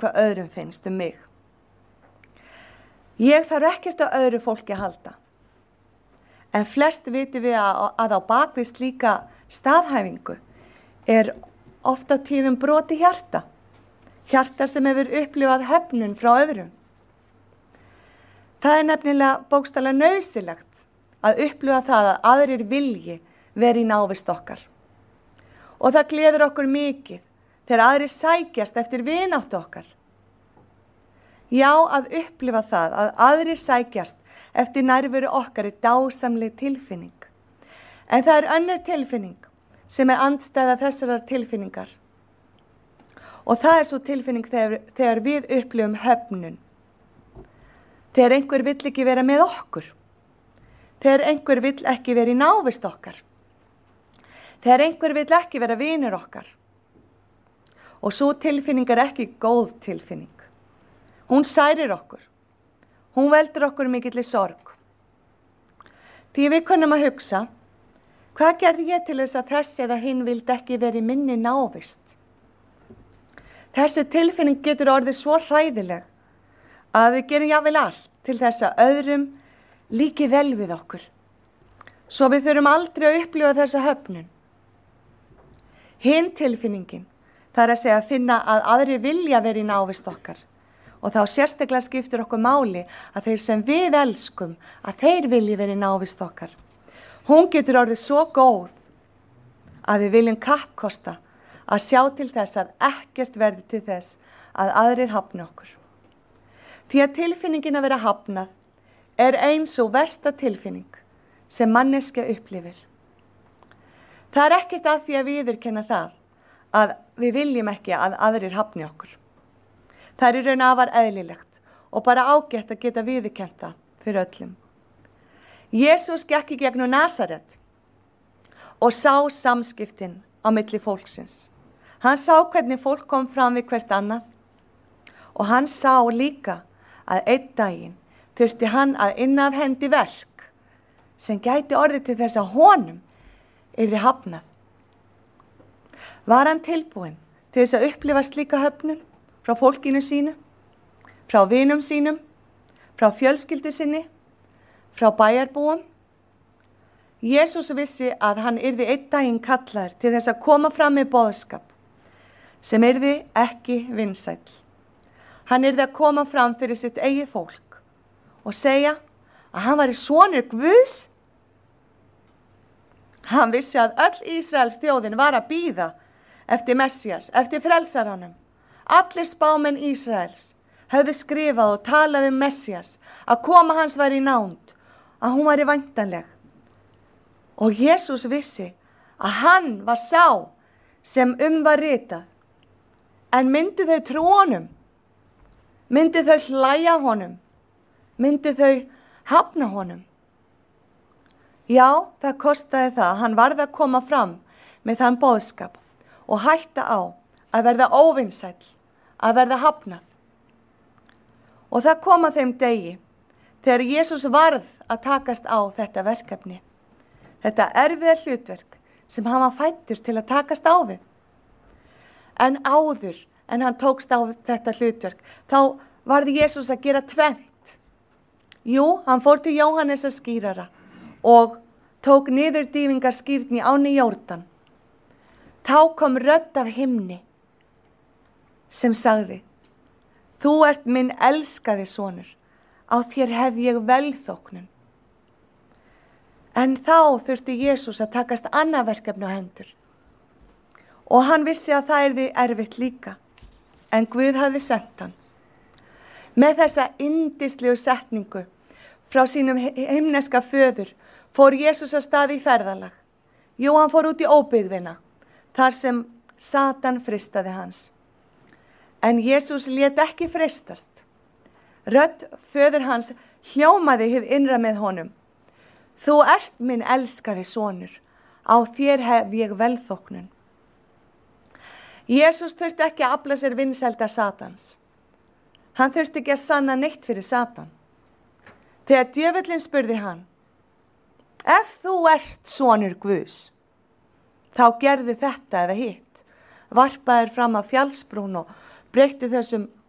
hvað öðrum finnst mig. Ég þarf ekkert á öðru fólki að halda. En flest vitum við að á bakvið slíka staðhæfingu oft á tíðum broti hjarta. Hjarta sem hefur upplifað höfnun frá öðrum. Það nefnilega bókstaflega nauðsynlegt að upplifa það að aðrir vilji veri í návist okkar. Og það gleður okkur mikið þegar aðrir sækjast eftir vináttu okkar. Já, að upplifa það að aðrir sækjast eftir nærveru okkar dásamleg tilfinning. En það önnur tilfinning sem andstæða þessarar tilfinningar. Og það svo tilfinning þegar við upplifum höfnun. Þegar einhver vill ekki vera með okkur. Þegar einhver vill ekki vera í návist okkar. Þegar einhver vill ekki vera vinur okkar. Og svo tilfinning ekki góð tilfinning. Hún særir okkur. Hún veldur okkur mikilli sorg. Því við kunnum að hugsa, hvað gerði ég til þess að þess eða hinn vildi ekki vera í minni návist? Þessi tilfinning getur orðið svo hræðileg að við gerum jafnvel allt til þess að öðrum líki vel við okkur. Svo við þurfum aldrei að upplifa þessa höfnun. Hinn tilfinningin, það að segja að finna að aðri vilja vera í návist okkar. Og þá sérstaklega skiptir okkur máli að þeir sem við elskum, að þeir vilji vera í návist okkar. Hún getur orðið svo góð að við viljum kappkosta að sjá til þess að ekkert verði til þess að aðrir hafni okkur. Því að tilfinningin að vera hafnað eins og versta tilfinning sem manneskja upplifir. Það ekkert að því að viðurkenna það að við viljum ekki að aðrir hafni okkur. Það í raun afar eðlilegt og bara ágætt að geta viðurkennt það fyrir öllum. Jesús gekk í gegnum Nasaret og sá samskiptin á milli fólksins. Hann sá hvernig fólk kom fram við hvert annað og hann sá líka að einn daginn þurfti hann að inna af hendi verk sem gæti orðið til þess að honum yrði hafnað. Var hann tilbúinn til þess að upplifa slíka höfnun frá fólkinu sínu, frá vinum sínum, frá fjölskyldu sinni, frá bæjarbúum? Jesús vissi að hann yrði einn daginn kallaður til þess að koma fram með boðskap sem yrði ekki vinsæll. Hann yrði að koma fram fyrir sitt eigið fólk og segja að hann væri sonur Guðs. Hann vissi að öll Ísraels þjóðin var að bíða eftir Messías, eftir frelsaranum. Allir spámenn Ísraels höfðu skrifað og talað Messías, að koma hans væri í nánd, að hún væri væntanleg. Og Jesús vissi að hann var sá sem var ritað. En myndu þau trú honum? Myndu þau hlæja honum? Myndu þau hafna honum? Já, það kostaði það. Hann varð að koma fram með þann boðskap og hætta á að verða óvinsæll, að verða hafnað. Og það kom að þeim degi þegar Jesús varð að takast á þetta verkefni. Þetta erfiða hlutverk sem hann var fæddur til að takast á við. En áður en hann tókst á þetta hlutverk, þá varð Jesús að gera tvennt. Jú, hann fór til Jóhannesar skírara og tók niður dýfingarskírn í ánni Jórdan. Þá kom rödd af himni sem sagði: Þú ert minn elskaði sonur, á þér hef ég velþóknun. En þá þurfti Jesús að takast annað verkefni á hendur. Og hann vissi að það yrði erfitt líka, en Guð hafði sent hann. Með þessa yndislegu setningu frá sínum himneska föður fór Jesús að stað í ferðalag. Jú, hann fór út í óbyggðina, þar sem Satan freistaði hans. En Jesús lét ekki freistast. Rödd föður hans hljómaði hið innra með honum: Þú ert minn elskaði sonur, á þér hef ég velþóknun. Jesús þurfti ekki að afla sér vinsælda Satans. Hann þurfti ekki að sanna neitt fyrir Satan. Þegar djöfullinn spurði hann: Ef þú ert sonur Guðs, þá gerðu þetta eða hitt. Varpaðir fram af fjallsbrún og breytti þessum